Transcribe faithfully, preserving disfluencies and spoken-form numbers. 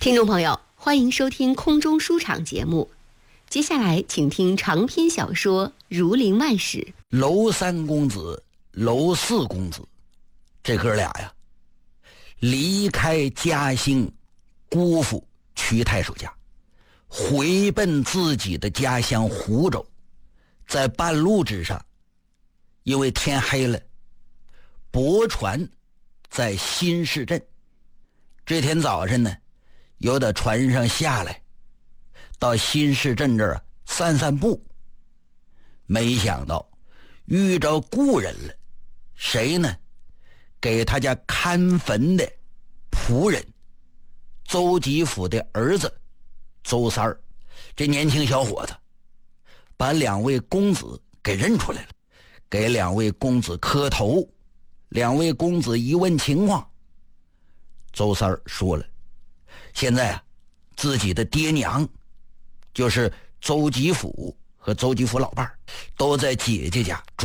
听众朋友，欢迎收听空中书场节目。接下来，请听长篇小说《儒林外史》。 娄三公子、娄四公子，这哥俩呀，离开嘉兴姑父瞿太守家，回奔自己的家乡湖州。在半路之上，因为天黑了，泊船在新市镇。这天早晨呢，由到船上下来，到新市镇这儿散散步。没想到遇着故人了，谁呢？给他家看坟的仆人，邹吉甫的儿子邹三儿。这年轻小伙子把两位公子给认出来了，给两位公子磕头。两位公子一问情况，邹三儿说了，现在啊，自己的爹娘就是邹吉甫和邹吉甫老伴儿都在姐姐家